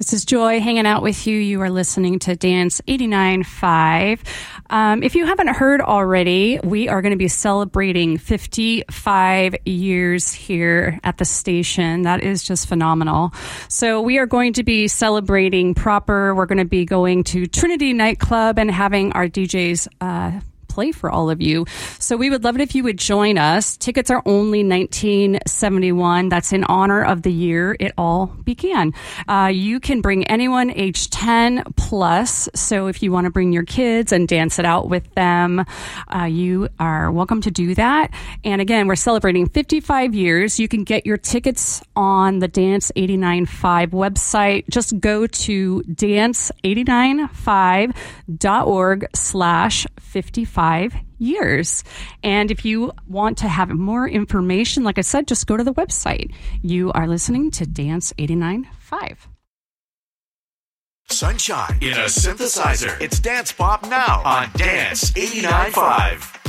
This is Joy hanging out with you. You are listening to Dance 89.5. If you haven't heard already, we are going to be celebrating 55 years here at the station. That is just phenomenal. So we are going to be celebrating proper. We're going to be going to Trinity Nightclub and having our DJs play for all of you. So we would love it if you would join us. Tickets are only $19.71. That's in honor of the year it all began. You can bring anyone age 10 plus. So if you want to bring your kids and dance it out with them, you are welcome to do that. And again, we're celebrating 55 years. You can get your tickets on the Dance 89.5 website. Just go to dance895.org/55 years. And if you want to have more information, like I said, just go to the website. You are listening to Dance 89.5. Sunshine in a synthesizer. It's Dance Pop now on Dance 89.5.